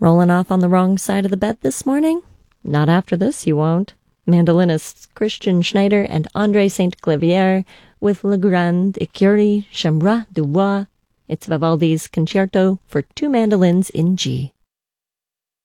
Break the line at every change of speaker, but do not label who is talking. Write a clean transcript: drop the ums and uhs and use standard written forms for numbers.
Rolling off on the wrong side of the bed this morning? Not after this, you won't. Mandolinists Christian Schneider and André Saint-Clavier with Le Grand Écurie Chambra du Bois. It's Vivaldi's Concerto for two mandolins in G.